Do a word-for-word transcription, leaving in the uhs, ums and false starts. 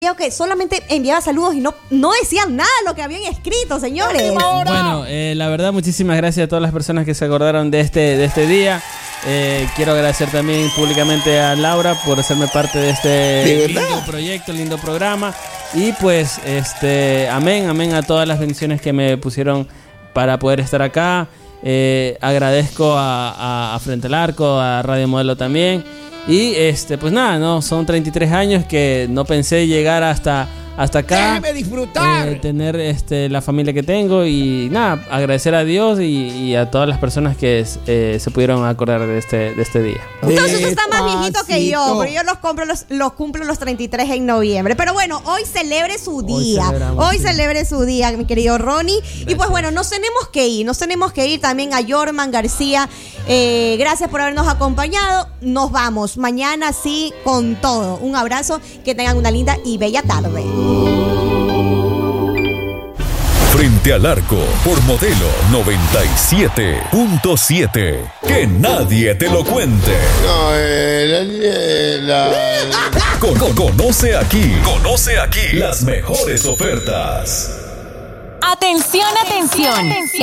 que solamente enviaba saludos y no, no decían nada de lo que habían escrito, señores. Bueno, eh, la verdad, muchísimas gracias a todas las personas que se acordaron de este, de este día. Eh, quiero agradecer también públicamente a Laura por hacerme parte de este lindo proyecto, lindo programa. Y pues, este, amén, amén a todas las bendiciones que me pusieron para poder estar acá. Eh, agradezco a, a, a Frente al Arco, a Radio Modelo también. Y este, pues nada, no, son treinta y tres años que no pensé llegar hasta, hasta acá. Déjeme disfrutar. Eh, tener este, la familia que tengo y nada, agradecer a Dios y, y a todas las personas que eh, se pudieron acordar de este, de este día. Entonces usted está más viejito que yo, pero yo los, compro los, los cumplo los treinta y tres en noviembre. Pero bueno, hoy celebre su día. Hoy, hoy sí. celebre su día, mi querido Ronnie. Gracias. Y pues bueno, nos tenemos que ir. Nos tenemos que ir también a Jorman García. Eh, gracias por habernos acompañado. Nos vamos mañana sí con todo. Un abrazo, que tengan una linda y bella tarde. Frente al Arco por Modelo noventa y siete punto siete. Que nadie te lo cuente. No, eh, la, la... Con, con, conoce aquí. Conoce aquí las mejores ofertas. Atención, atención.